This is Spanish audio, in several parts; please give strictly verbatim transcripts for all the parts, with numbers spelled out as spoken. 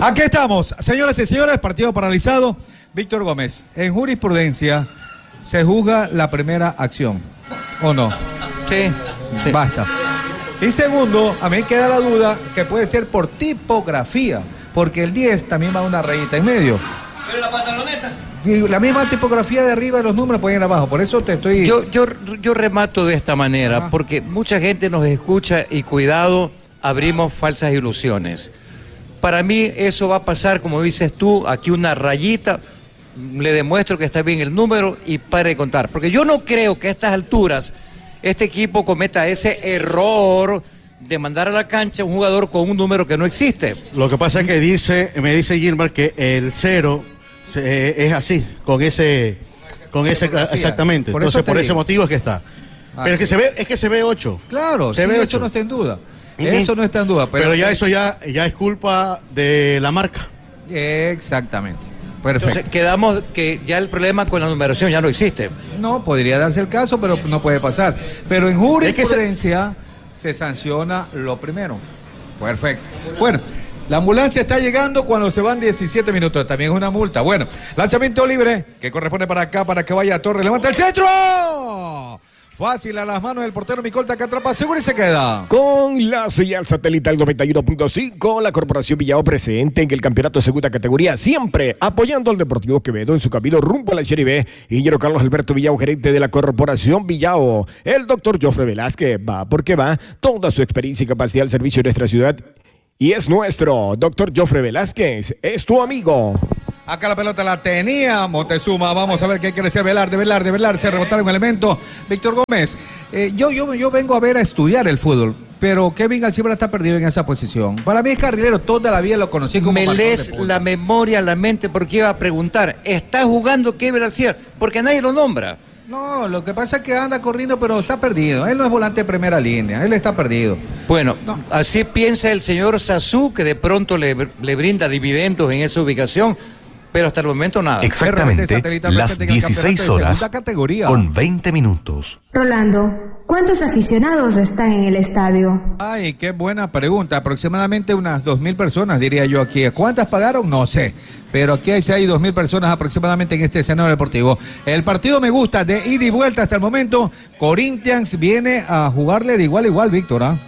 Aquí estamos, señoras y señores, partido paralizado. Víctor Gómez, en jurisprudencia se juzga la primera acción, ¿o no? Sí, sí. Basta. Y segundo, a mí queda la duda que puede ser por tipografía, porque el diez también va una rayita en medio. Pero la pantaloneta. Y la misma tipografía de arriba de los números pueden ir abajo, por eso te estoy... Yo, yo, yo remato de esta manera, Ajá. porque mucha gente nos escucha y cuidado, abrimos falsas ilusiones. Para mí eso va a pasar, como dices tú, aquí una rayita, le demuestro que está bien el número y pare de contar. Porque yo no creo que a estas alturas este equipo cometa ese error de mandar a la cancha un jugador con un número que no existe. Lo que pasa es que dice, me dice Gilmar que el cero se, es así, con ese, con ese exactamente. Por Entonces por ese digo. motivo es que está. Ah, Pero sí. es que se ve, es que se ve ocho. Claro, se sí, ve eso ocho. no está en duda. Uh-huh. Eso no está en duda. Pero, pero ya eso ya, ya es culpa de la marca. Exactamente. Perfecto. Entonces quedamos que ya el problema con la numeración ya no existe. No, podría darse el caso, pero no puede pasar. Pero en jurisprudencia es que se... se sanciona lo primero. Perfecto. Bueno, la ambulancia está llegando cuando se van diecisiete minutos. También es una multa. Bueno, lanzamiento libre que corresponde para acá, para que vaya a Torres. Levanta el centro. Fácil a las manos del portero Micolta que atrapa, seguro y se queda. Con la señal satelital noventa y uno punto cinco, la Corporación Villao presente en el campeonato de segunda categoría, siempre apoyando al Deportivo Quevedo en su camino rumbo a la Serie B. Ingeniero Carlos Alberto Villao, gerente de la Corporación Villao. El doctor Jofre Velázquez va porque va, toda su experiencia y capacidad al servicio de nuestra ciudad. Y es nuestro doctor Jofre Velázquez, es tu amigo. Acá la pelota la tenía Montezuma. Vamos a ver qué quiere decir Velarde, Velarde, Velarde. Se rebotaron un elemento. Víctor Gómez. Eh, yo, yo, yo vengo a ver a estudiar el fútbol, pero Kevin Alcibar está perdido en esa posición. Para mí es carrilero, toda la vida lo conocí como... Me lees la memoria, la mente, porque iba a preguntar, ¿está jugando Kevin Alcibar? Porque nadie lo nombra. No, lo que pasa es que anda corriendo, pero está perdido. Él no es volante de primera línea, él está perdido. Bueno, no. así piensa el señor Sazú, que de pronto le, le brinda dividendos en esa ubicación. Pero hasta el momento nada. Exactamente las dieciséis horas con veinte minutos. Rolando, ¿cuántos aficionados están en el estadio? Ay, qué buena pregunta. Aproximadamente unas dos mil personas, diría yo aquí. ¿Cuántas pagaron? No sé. Pero aquí hay, hay dos mil personas aproximadamente en este escenario deportivo. El partido me gusta, de ida y vuelta hasta el momento. Corinthians viene a jugarle de igual a igual, Víctor, ¿ah?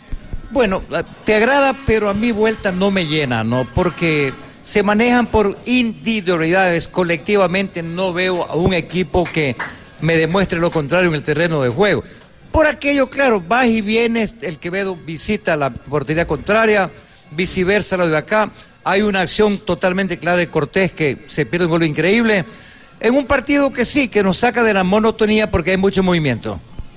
Bueno, te agrada, pero a mi vuelta no me llena, ¿no? Porque... se manejan por individualidades. Colectivamente no veo a un equipo que me demuestre lo contrario en el terreno de juego. Por aquello, claro, vas y vienes, el Quevedo visita la portería contraria, viceversa lo de acá. Hay una acción totalmente clara de Cortés que se pierde un gol increíble. En un partido que sí, que nos saca de la monotonía porque hay mucho movimiento.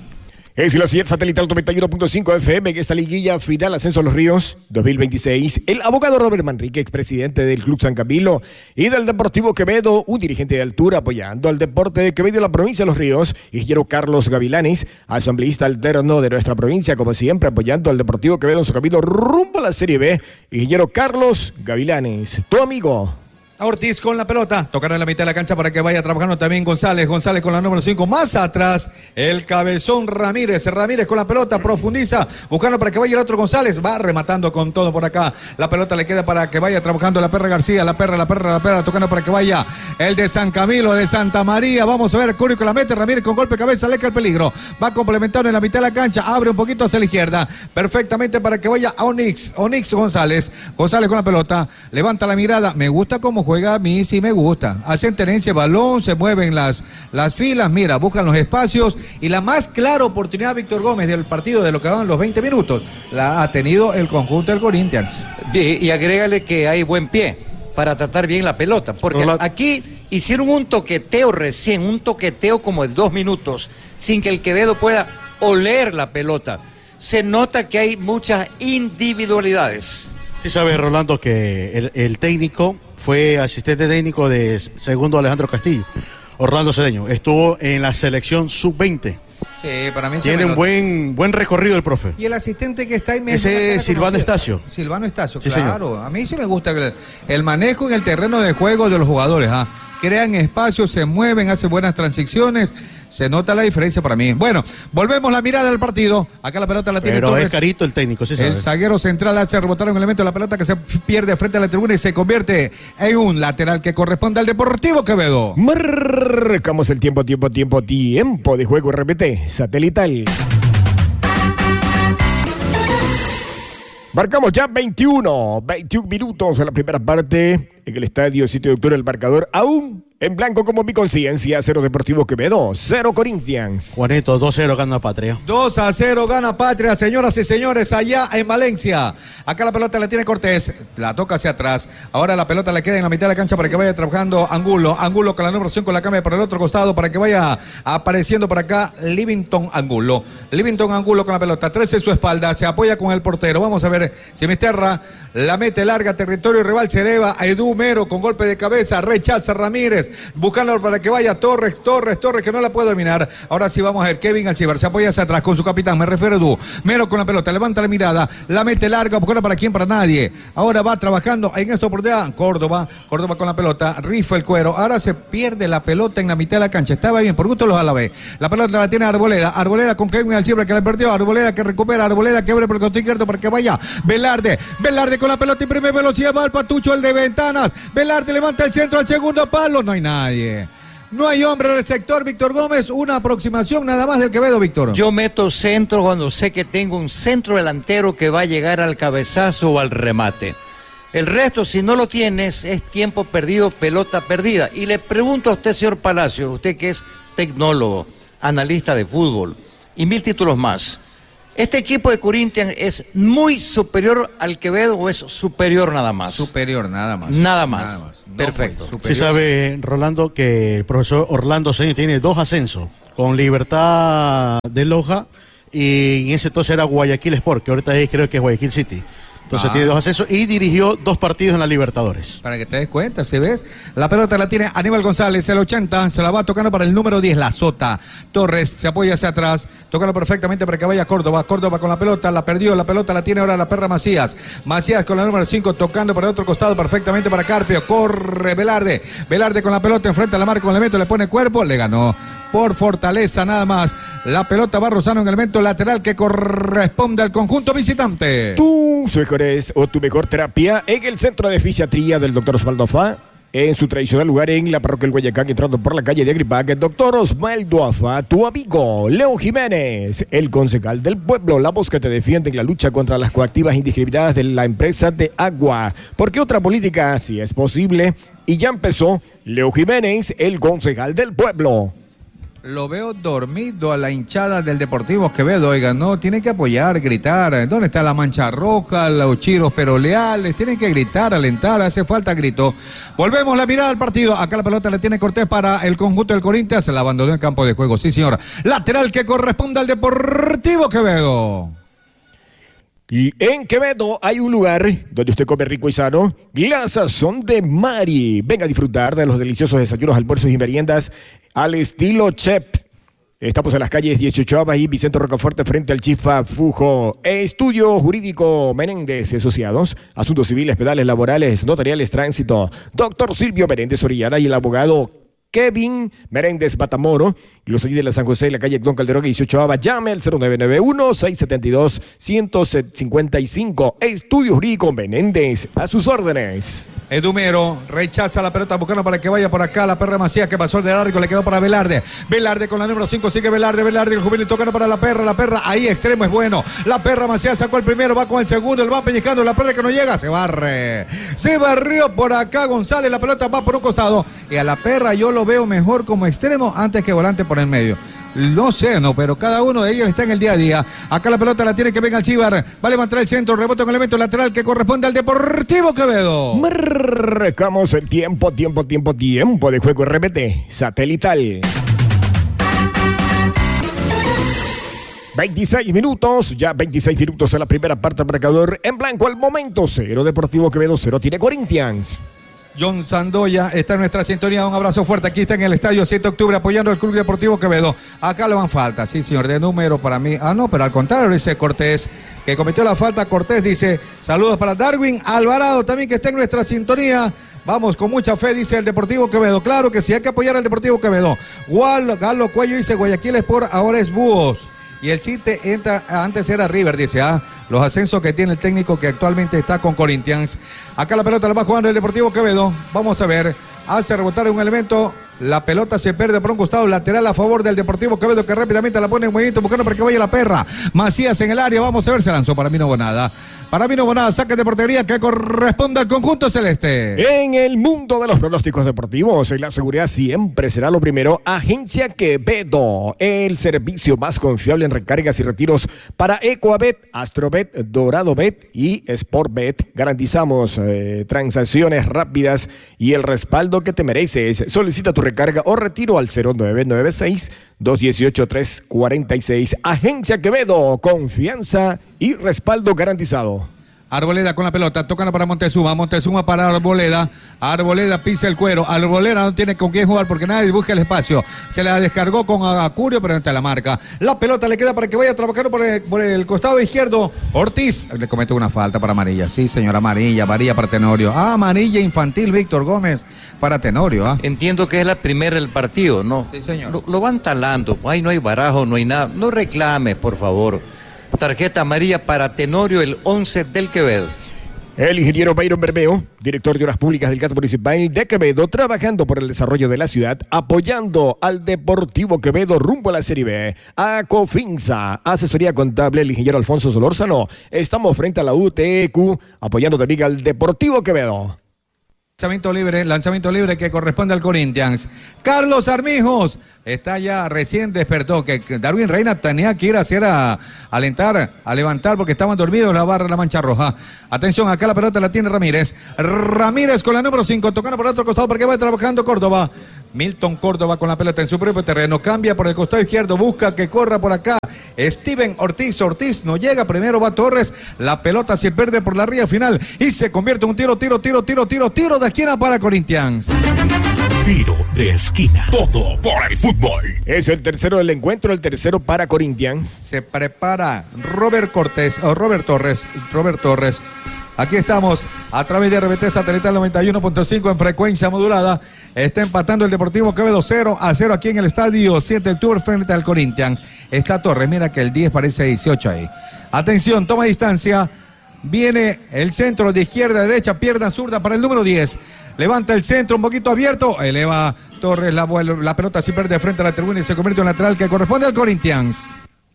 Es la señal satelital noventa y uno punto cinco F M en esta liguilla final Ascenso a los Ríos dos mil veintiséis. El abogado Robert Manrique, expresidente del Club San Camilo y del Deportivo Quevedo, un dirigente de altura apoyando al deporte de Quevedo y la provincia de Los Ríos. Ingeniero Carlos Gavilanes, asambleísta alterno de nuestra provincia, como siempre apoyando al Deportivo Quevedo en su camino rumbo a la Serie B. Ingeniero Carlos Gavilanes, tu amigo. Ortiz con la pelota, tocaron en la mitad de la cancha para que vaya trabajando también González, González con la número cinco, más atrás el cabezón Ramírez, Ramírez con la pelota, profundiza, buscando para que vaya el otro González, va rematando con todo por acá, la pelota le queda para que vaya trabajando la perra García, la perra, la perra, la perra, tocando para que vaya el de San Camilo, de Santa María, vamos a ver, Cúrico la mete, Ramírez con golpe de cabeza, le cae el peligro, va complementando en la mitad de la cancha, abre un poquito hacia la izquierda, perfectamente para que vaya a Onix, Onix González, González con la pelota, levanta la mirada, me gusta cómo juega, a mí sí me gusta. Hacen tenencia de balón, se mueven las, las filas, mira, buscan los espacios y la más clara oportunidad, Víctor Gómez, del partido de lo que daban los veinte minutos, la ha tenido el conjunto del Corinthians. Y, y agrégale que hay buen pie para tratar bien la pelota, porque la... aquí hicieron un toqueteo recién, un toqueteo como de dos minutos, sin que el Quevedo pueda oler la pelota. Se nota que hay muchas individualidades. Sí sabes, Rolando, que el, el técnico fue asistente técnico de segundo Alejandro Castillo, Orlando Cedeño. Estuvo en la selección sub veinte. Sí, para mí tiene un buen, buen recorrido el profe. Y el asistente que está ahí... Ese es Silvano Estacio. Silvano Estacio, sí, claro. Señor. A mí sí me gusta el, el manejo en el terreno de juego de los jugadores. ¿ah? crean espacio, se mueven, hacen buenas transiciones. Se nota la diferencia para mí. Bueno, volvemos la mirada al partido. Acá la pelota la tiene Pero Torres. es carito el técnico, sí sabe. El zaguero central hace rebotar un elemento de la pelota que se pierde frente a la tribuna y se convierte en un lateral que corresponde al Deportivo Quevedo. Marcamos el tiempo, tiempo, tiempo, tiempo de juego. Repite, satelital. Marcamos ya veintiuno, veintiún minutos en la primera parte en el estadio siete de octubre. El marcador aún en blanco como mi conciencia. Cero Deportivo Quevedo, cero Corinthians. Juanito, dos cero gana Patria. dos a cero gana Patria, señoras y señores, allá en Valencia. Acá la pelota la tiene Cortés, la toca hacia atrás. Ahora la pelota le queda en la mitad de la cancha para que vaya trabajando Angulo. Angulo con la número cinco la cambia por el otro costado para que vaya apareciendo por acá Livington Angulo. Livington Angulo con la pelota, trece en su espalda, se apoya con el portero. Vamos a ver si Misterra la mete larga, territorio rival, se eleva a Edu Mero con golpe de cabeza, rechaza Ramírez, buscando para que vaya Torres, Torres, Torres, que no la puede dominar. Ahora sí vamos a ver, Kevin Alcibar se apoya hacia atrás con su capitán, me refiero a Edu. Mero con la pelota, levanta la mirada, la mete larga, buscando para quién, para nadie. Ahora va trabajando en esta oportunidad, Córdoba, Córdoba con la pelota, rifa el cuero, ahora se pierde la pelota en la mitad de la cancha, estaba bien, por gusto los alabé. La pelota la tiene Arboleda, Arboleda con Kevin Alcibar que la perdió, Arboleda que recupera, Arboleda que abre por el costado izquierdo para que vaya Velarde, Velarde con la pelota, imprime velocidad, va al patucho, el de Ventanas, Velarde levanta el centro al segundo palo, no hay nadie. No hay hombre en el sector, Víctor Gómez, una aproximación nada más del Quevedo, Víctor. Yo meto centro cuando sé que tengo un centro delantero que va a llegar al cabezazo o al remate. El resto, si no lo tienes, es tiempo perdido, pelota perdida. Y le pregunto a usted, señor Palacio, usted que es tecnólogo, analista de fútbol y mil títulos más. ¿Este equipo de Corinthians es muy superior al Quevedo o es superior nada más? Superior, nada más. Nada más. Nada más. No, perfecto. pues, sí sabe, Rolando, que el profesor Orlando Ceño tiene dos ascensos, con Libertad de Loja y en ese entonces era Guayaquil Sport, que ahorita es, creo que es Guayaquil City. Entonces ah. tiene dos ascensos y dirigió dos partidos en la Libertadores. Para que te des cuenta, ¿sí ves? La pelota la tiene Aníbal González, el ochenta, se la va tocando para el número diez, la Sota. Torres se apoya hacia atrás, tocando perfectamente para que vaya Córdoba. Córdoba con la pelota, la perdió, la pelota la tiene ahora la perra Macías. Macías con la número cinco, tocando para el otro costado perfectamente para Carpio. Corre Velarde, Velarde con la pelota, enfrenta a la marca con el elemento, le pone cuerpo, le ganó. Por fortaleza nada más. La pelota va rozando en el elemento lateral que corresponde al conjunto visitante. Tus mejores o tu mejor terapia en el centro de fisiatría del doctor Osvaldo Afá. En su tradicional lugar en la parroquia del Guayacán, entrando por la calle de Agripac, el doctor Osvaldo Afá, tu amigo Leo Jiménez, el concejal del pueblo, la voz que te defiende en la lucha contra las coactivas indiscriminadas de la empresa de agua. Porque otra política, si es posible, y ya empezó, Leo Jiménez, el concejal del pueblo. Lo veo dormido a la hinchada del Deportivo Quevedo, oiga, no, tienen que apoyar, gritar. ¿Dónde está la mancha roja, los chiros pero leales? Tienen que gritar, alentar, hace falta grito. Volvemos la mirada al partido. Acá la pelota la tiene Cortés para el conjunto del Corinthians, se la abandonó en el campo de juego, sí señor. Lateral que corresponde al Deportivo Quevedo. Y en Quevedo hay un lugar donde usted come rico y sano, la Sazón de Mari. Venga a disfrutar de los deliciosos desayunos, almuerzos y meriendas al estilo chef. Estamos en las calles dieciocho y Vicente Rocafuerte frente al Chifa Fujo. Estudio Jurídico Menéndez y Asociados, Asuntos Civiles, Penales, Laborales, Notariales, Tránsito. Doctor Silvio Menéndez Orellana y el abogado Kevin Meréndez Batamoro, y los allí de la San José, en la calle Don Calderón, dieciocho A, llame al cero nueve nueve uno, seis siete dos, uno cero cinco cinco. Estudio Jurídico Menéndez, a sus órdenes. Edumero rechaza la pelota buscando para que vaya por acá la perra Macías que pasó de largo, le quedó para Velarde. Velarde con la número cinco, sigue Velarde, Velarde, el juvenil tocando para la perra, la perra ahí extremo es bueno. La perra Macías sacó el primero, va con el segundo, el va pellizcando, la perra que no llega, se barre. Se barrió por acá González, la pelota va por un costado. Y a la perra yo lo veo mejor como extremo antes que volante por el medio. No sé, no, pero cada uno de ellos está en el día a día. Acá la pelota la tiene que venga Alcibar. Va a levantar el centro, rebote con el elemento lateral que corresponde al Deportivo Quevedo. Marcamos el tiempo, tiempo, tiempo, tiempo de juego. R P T, satelital. veintiséis minutos, ya veintiséis minutos en la primera parte del marcador. En blanco al momento, cero Deportivo Quevedo, cero tiene Corinthians. John Sandoya está en nuestra sintonía, un abrazo fuerte, aquí está en el estadio siete de octubre apoyando al Club Deportivo Quevedo. Acá le van falta, sí señor, de número para mí, ah no, pero al contrario dice Cortés, que cometió la falta. Cortés dice, saludos para Darwin Alvarado también que está en nuestra sintonía. Vamos con mucha fe, dice el Deportivo Quevedo. Claro que sí, hay que apoyar al Deportivo Quevedo. Galo, Galo Cuello dice Guayaquil Sport, ahora es Búhos. Y el Cite entra, antes era River, dice, ah, los ascensos que tiene el técnico que actualmente está con Corinthians. Acá la pelota la va jugando el Deportivo Quevedo. Vamos a ver, hace rebotar un elemento. La pelota se pierde por un costado lateral a favor del Deportivo Quevedo, que rápidamente la pone en movimiento buscando para que vaya la perra. Macías en el área, vamos a ver, se lanzó. Para mí no hubo nada. Para mí no hubo nada, saque de portería que corresponde al conjunto celeste. En el mundo de los pronósticos deportivos, la seguridad siempre será lo primero. Agencia Quevedo, el servicio más confiable en recargas y retiros para Ecuabet, Astrobet, Doradobet y Sportbet. Garantizamos eh, transacciones rápidas y el respaldo que te mereces. Solicita tu recarga o retiro al cero nueve nueve seis, dos uno ocho, tres cuatro seis. Agencia Quevedo, confianza y respaldo garantizado. Arboleda con la pelota, tocando para Montezuma, Montezuma para Arboleda, Arboleda pisa el cuero, Arboleda no tiene con quién jugar porque nadie busca el espacio, se la descargó con Acurio pero ante la marca, la pelota le queda para que vaya trabajando por el, por el costado izquierdo, Ortiz, le comete una falta para amarilla, sí señora, amarilla, amarilla para Tenorio, ah, amarilla infantil Víctor Gómez para Tenorio, ah. Entiendo que es la primera del partido, ¿no? Sí señor. Lo, lo van talando, ahí no hay barajo, no hay nada, no reclames por favor. Tarjeta amarilla para Tenorio, el once del Quevedo. El ingeniero Byron Bermeo, director de Obras Públicas del C A T Municipal de Quevedo, trabajando por el desarrollo de la ciudad, apoyando al Deportivo Quevedo rumbo a la Serie B. A Cofinsa, asesoría contable, el ingeniero Alfonso Solórzano. Estamos frente a la U T E Q, apoyando también al Deportivo Quevedo. Lanzamiento libre, lanzamiento libre que corresponde al Corinthians. Carlos Armijos está ya, recién despertó, que Darwin Reina tenía que ir a hacer a, a alentar, a levantar porque estaban dormidos la barra de la Mancha Roja. Atención, acá la pelota la tiene Ramírez. Ramírez con la número cinco, tocando por el otro costado porque va trabajando Córdoba. Milton Córdoba con la pelota en su propio terreno, cambia por el costado izquierdo, busca que corra por acá Steven Ortiz, Ortiz no llega, primero va Torres, la pelota se pierde por la ría final y se convierte en un tiro, tiro, tiro, tiro, tiro, tiro de esquina para Corinthians. Tiro de esquina, todo por el fútbol. Es el tercero del encuentro, el tercero para Corinthians. Se prepara Robert Cortés, o Robert Torres, Robert Torres. Aquí estamos a través de R B T Satelital noventa y uno punto cinco en frecuencia modulada. Está empatando el Deportivo Quevedo cero a cero aquí en el estadio siete de octubre frente al Corinthians. Está Torres, mira que el diez parece dieciocho ahí. Atención, toma distancia. Viene el centro de izquierda a derecha, pierna zurda para el número diez. Levanta el centro un poquito abierto. Eleva Torres la, la pelota, así pierde frente a la tribuna y se convierte en lateral que corresponde al Corinthians.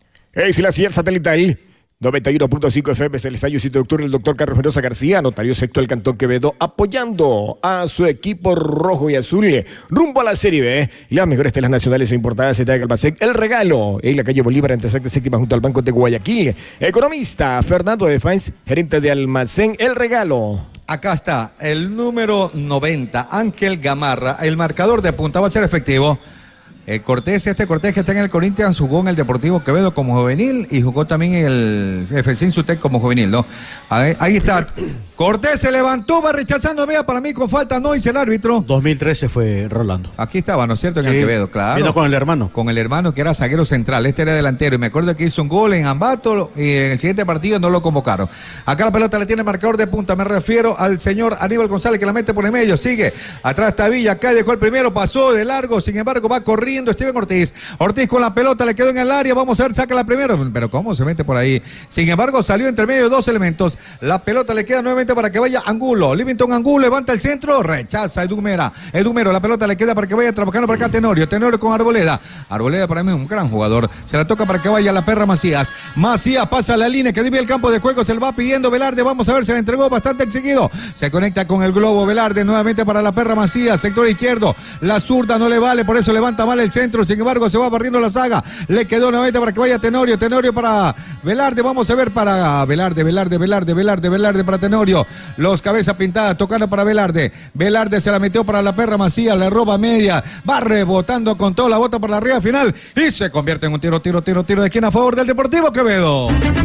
Es la sierra satelital. noventa y uno punto cinco F M es el estadio siete de octubre, el doctor Carlos Mendoza García, notario sexto del Cantón Quevedo, apoyando a su equipo rojo y azul rumbo a la Serie B. Y las mejores telas nacionales e importadas de Galbasec, el regalo en la calle Bolívar, entre sexta y séptima, junto al Banco de Guayaquil. Economista Fernando de Fains, gerente de almacén, el regalo. Acá está el número noventa, Ángel Gamarra, el marcador de punta va a ser efectivo. Eh, Cortés, este Cortés que está en el Corinthians, jugó en el Deportivo Quevedo como juvenil y jugó también en el F C Insutec como juvenil, ¿no? Ahí, ahí está. Cortés se levantó, va rechazando, vea, para mí con falta no hizo el árbitro. dos mil trece fue Rolando. Aquí estaba, ¿no es cierto? En Sí, el Quevedo, claro. vino con el hermano. Con el hermano que era zaguero central, este era delantero. Y me acuerdo que hizo un gol en Ambato y en el siguiente partido no lo convocaron. Acá la pelota le tiene marcador de punta, me refiero al señor Aníbal González que la mete por el medio, sigue. Atrás está Villa, acá dejó el primero, pasó de largo, sin embargo va corriendo Steven Ortiz. Ortiz con la pelota, le quedó en el área, vamos a ver, saca la primero, pero ¿cómo se mete por ahí? Sin embargo, salió entre medio de dos elementos, la pelota le queda nuevamente para que vaya Angulo, Livington Angulo, levanta el centro, rechaza Edumera, Edumero, la pelota le queda para que vaya trabajando para acá Tenorio, Tenorio con Arboleda, Arboleda para mí es un gran jugador, se la toca para que vaya la perra Macías, Macías pasa la línea que divide el campo de juego, se le va pidiendo Velarde, vamos a ver, se le entregó bastante exigido, se conecta con el globo Velarde, nuevamente para la perra Macías, sector izquierdo, la zurda no le vale, por eso levanta mal el centro, sin embargo se va barriendo la saga, le quedó nuevamente para que vaya Tenorio, Tenorio para Velarde, vamos a ver para Velarde, Velarde, Velarde, Velarde, Velarde para Tenorio, los cabezas pintadas, tocando para Velarde, Velarde se la metió para la perra Macías, le roba media, va rebotando con toda la bota para la arriba final y se convierte en un tiro, tiro, tiro, tiro de esquina a favor del Deportivo Quevedo.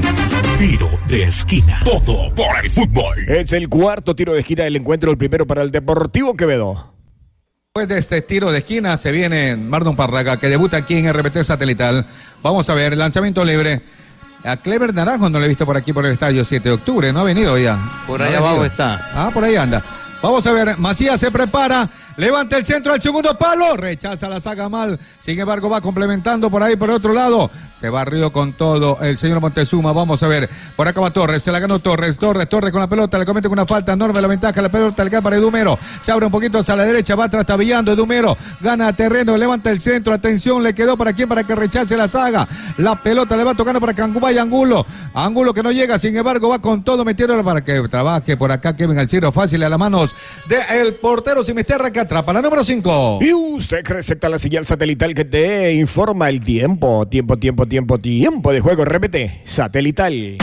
Tiro de esquina, todo por el fútbol. Es el cuarto tiro de esquina del encuentro, el primero para el Deportivo Quevedo. Después de este tiro de esquina se viene Mardon Parraga, que debuta aquí en R B T Satelital. Vamos a ver, lanzamiento libre. A Clever Naranjo no lo he visto por aquí por el estadio siete de octubre, no ha venido ya. Por no ahí abajo está. Ah, por ahí anda. Vamos a ver, Macías se prepara, levanta el centro al segundo palo, rechaza la saga mal, sin embargo va complementando por ahí por el otro lado, se barrió con todo el señor Montezuma. Vamos a ver, por acá va Torres, se la ganó Torres, Torres, Torres con la pelota, le comete con una falta enorme la ventaja, la pelota le cae para Edumero, se abre un poquito hacia la derecha, va trastabillando Edumero, gana terreno, levanta el centro, atención, le quedó para quién, para que rechace la saga, la pelota le va tocando para Cangubay Angulo, Angulo que no llega, sin embargo va con todo metiéndolo para que trabaje por acá Kevin Alciro, fácil a las manos del portero Simisterra que atrapa la número cinco. Y usted receta la señal satelital que te informa el tiempo, tiempo, tiempo, tiempo, tiempo de juego. Repite, satelital.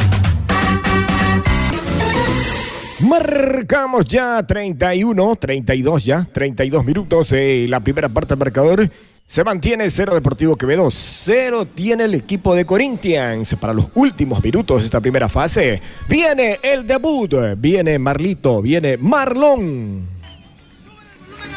Marcamos ya treinta y uno, treinta y dos ya, treinta y dos minutos. Eh, la primera parte del marcador se mantiene cero Deportivo Quevedo, cero tiene el equipo de Corinthians. Para los últimos minutos de esta primera fase, viene el debut, viene Marlito, viene Marlon.